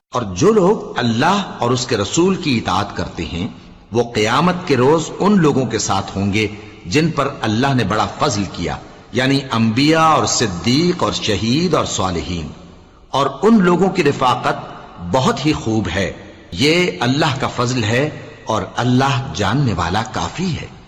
और जो लोग अल्लाह और उसके रसूल की इताअत करते हैं वो क़यामत के रोज उन लोगों के साथ होंगे जिन पर अल्लाह ने बड़ा फजल किया, यानी अंबिया और सिद्दीक और शहीद और सालिहीन। और उन लोगों की रिफाकत बहुत ही खूब है। ये अल्लाह का फजल है और अल्लाह जानने वाला काफी है।